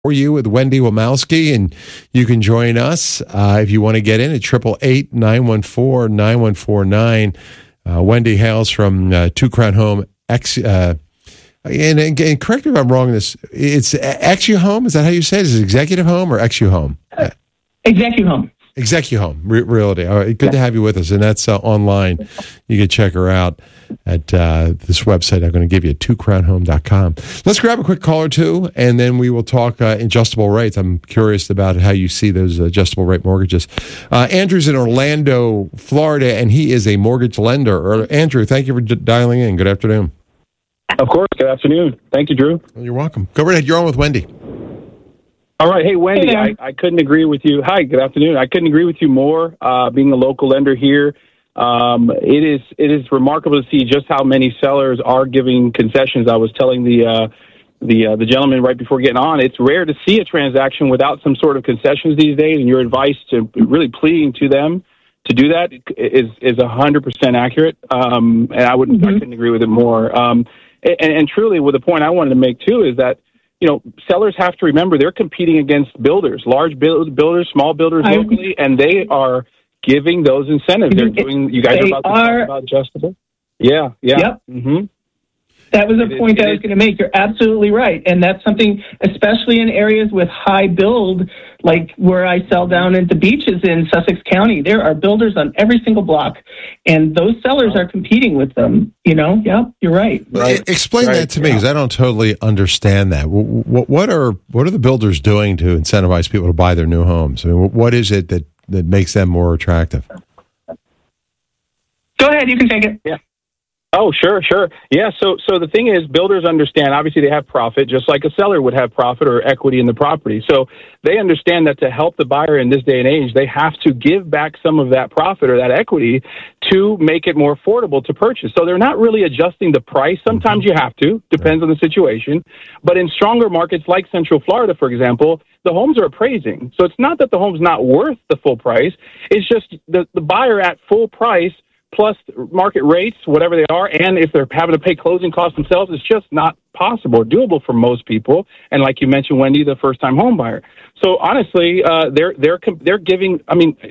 for you with Wendy Womowski, and you can join us if you want to get in at 888-914-9149. Wendy hails from Two Crown Home. And correct me if I'm wrong in this. It's Exu Home. Is that how you say it? Is it Executive Home or Exu Home? Executive Home. Executive Home Realty. All right, good to have you with us, and that's online. You can check her out at this website I'm going to give you, twocrownhome.com. Let's grab a quick call or two, and then we will talk adjustable rates. I'm curious about how you see those adjustable rate mortgages. Andrew's in Orlando, Florida, and he is a mortgage lender. Andrew, thank you for dialing in. Good afternoon. Of course. Good afternoon. Thank you, Drew. Well, you're welcome. Go right ahead. You're on with Wendy. All right. Hey, Wendy, I couldn't agree with you. Hi, good afternoon. I couldn't agree with you more. Being a local lender here, it is remarkable to see just how many sellers are giving concessions. I was telling the gentleman right before getting on, it's rare to see a transaction without some sort of concessions these days, and your advice to really pleading to them to do that is 100% accurate. And I couldn't agree with it more. And truly, with the point I wanted to make too is that, you know, sellers have to remember they're competing against builders, large builders, small builders locally, and they are giving those incentives. They're doing. You guys are about to talk about adjustable. Yeah. Yep. Mm-hmm. That was a point I was going to make. You're absolutely right. And that's something, especially in areas with high build, like where I sell down into beaches in Sussex County, there are builders on every single block, and those sellers are competing with them. You know, yeah, you're right. Explain that to me, because I don't totally understand that. What are the builders doing to incentivize people to buy their new homes? I mean, what is it that makes them more attractive? Go ahead, you can take it. Yeah. Oh, sure. Yeah, so the thing is, builders understand, obviously they have profit, just like a seller would have profit or equity in the property. So they understand that to help the buyer in this day and age, they have to give back some of that profit or that equity to make it more affordable to purchase. So they're not really adjusting the price. Sometimes you have to, depends on the situation. But in stronger markets like Central Florida, for example, the homes are appraising. So it's not that the home's not worth the full price. It's just the buyer at full price plus market rates, whatever they are, and if they're having to pay closing costs themselves, it's just not possible or doable for most people. And like you mentioned, Wendy, the first-time home buyer. So honestly, they're giving. I mean,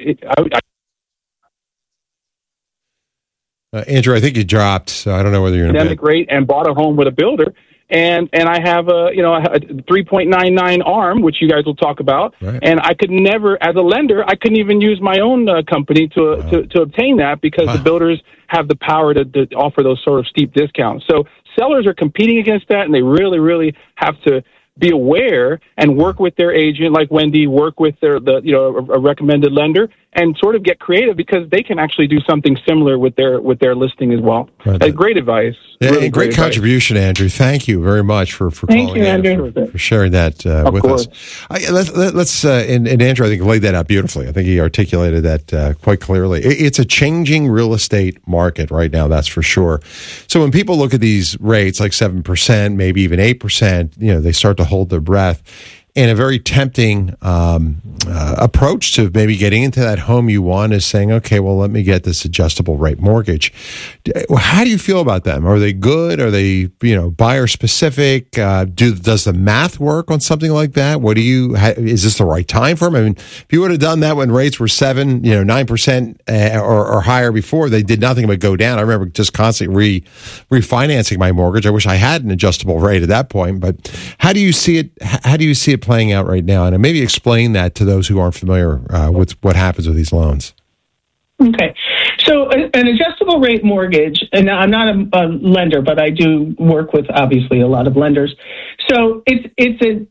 Andrew, I think you dropped, so I don't know whether you're in a bed. Rate and bought a home with a builder. And I have a 3.99 ARM, which you guys will talk about. Right. And I could never, as a lender, I couldn't even use my own company to obtain that because the builders have the power to offer those sort of steep discounts. So sellers are competing against that, and they really, really have to be aware and work with their agent, like Wendy, work with a recommended lender, and sort of get creative because they can actually do something similar with their listing as well. Right. Great advice. Yeah, really great contribution, Andrew. Thank you very much for calling in, Andrew, for sharing that with us. Let's and Andrew, I think, laid that out beautifully. I think he articulated that quite clearly. It's a changing real estate market right now, that's for sure. So when people look at these rates, like 7%, maybe even 8%, they start to hold their breath. And a very tempting approach to maybe getting into that home you want is saying, okay, well, let me get this adjustable rate mortgage. How do you feel about them? Are they good? Are they, buyer specific? Does the math work on something like that? Is this the right time for them? I mean, if you would have done that when rates were 7%, 9% or higher before, they did nothing but go down. I remember just constantly refinancing my mortgage. I wish I had an adjustable rate at that point, but how do you see it? How do you see it playing out right now? And maybe explain that to those who aren't familiar with what happens with these loans. Okay. So an adjustable rate mortgage, and I'm not a lender, but I do work with, obviously, a lot of lenders. So it's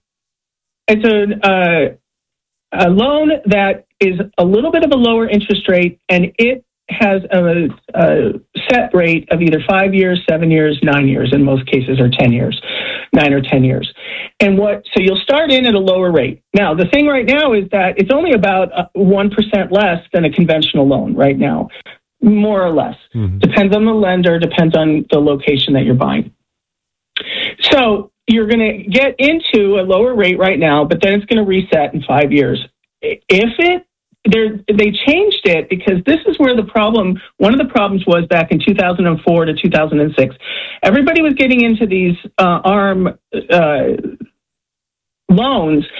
a loan that is a little bit of a lower interest rate, and it has a set rate of either 5 years, 7 years, 9 years, in most cases, or 10 years, 9 or 10 years. So you'll start in at a lower rate. Now, the thing right now is that it's only about 1% less than a conventional loan right now, more or less. Mm-hmm. Depends on the lender, depends on the location that you're buying. So you're going to get into a lower rate right now, but then it's going to reset in 5 years. They changed it because this is where one of the problems was back in 2004 to 2006. Everybody was getting into these ARM loans